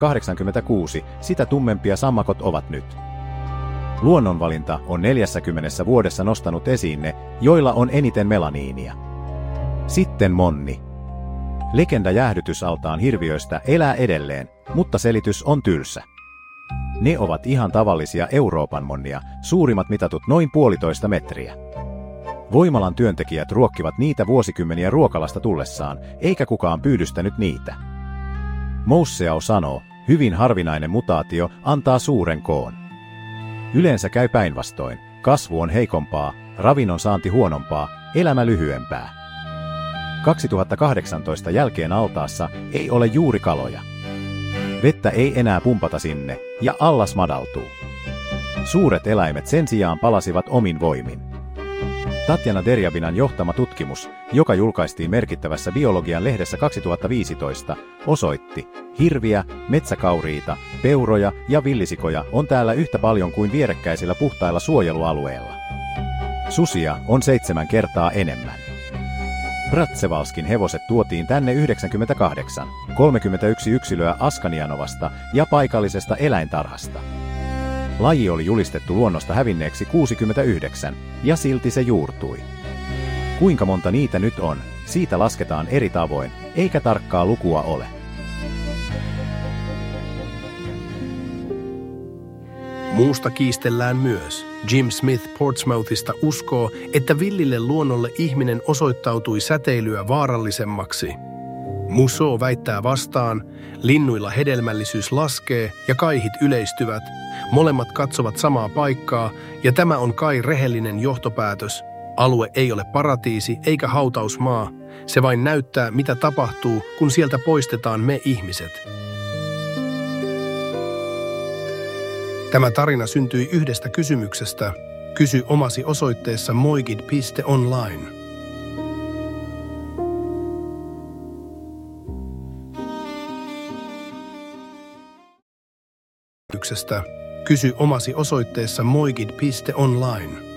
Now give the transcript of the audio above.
86, sitä tummempia sammakot ovat nyt. Luonnonvalinta on 40 vuodessa nostanut esiin ne, joilla on eniten melaniinia. Sitten monni. Legenda jäähdytysaltaan hirviöistä elää edelleen, mutta selitys on tylsä. Ne ovat ihan tavallisia Euroopan monnia, suurimmat mitatut noin 1,5 metriä. Voimalan työntekijät ruokkivat niitä vuosikymmeniä ruokalasta tullessaan, eikä kukaan pyydystänyt niitä. Mousseau sanoo, hyvin harvinainen mutaatio antaa suuren koon. Yleensä käy päinvastoin, kasvu on heikompaa, ravinnon saanti huonompaa, elämä lyhyempää. 2018 jälkeen altaassa ei ole juuri kaloja. Vettä ei enää pumpata sinne, ja allas madaltuu. Suuret eläimet sen sijaan palasivat omin voimin. Tatjana Derjabinan johtama tutkimus, joka julkaistiin merkittävässä biologian lehdessä 2015, osoitti, hirviä, metsäkauriita, peuroja ja villisikoja on täällä yhtä paljon kuin vierekkäisillä puhtailla suojelualueilla. Susia on 7 kertaa enemmän. Pratsevalskin hevoset tuotiin tänne 98, 31 yksilöä Askanianovasta ja paikallisesta eläintarhasta. Laji oli julistettu luonnosta hävinneeksi 69, ja silti se juurtui. Kuinka monta niitä nyt on, siitä lasketaan eri tavoin, eikä tarkkaa lukua ole. Muusta kiistellään myös. Jim Smith Portsmouthista uskoo, että villille luonnolle ihminen osoittautui säteilyä vaarallisemmaksi. Musso väittää vastaan, linnuilla hedelmällisyys laskee ja kaihit yleistyvät. Molemmat katsovat samaa paikkaa ja tämä on kai rehellinen johtopäätös. Alue ei ole paratiisi eikä hautausmaa. Se vain näyttää, mitä tapahtuu, kun sieltä poistetaan me ihmiset. Tämä tarina syntyi yhdestä kysymyksestä. Kysy omasi osoitteessa moigid.online. Kysy omasi osoitteessa moigid.online.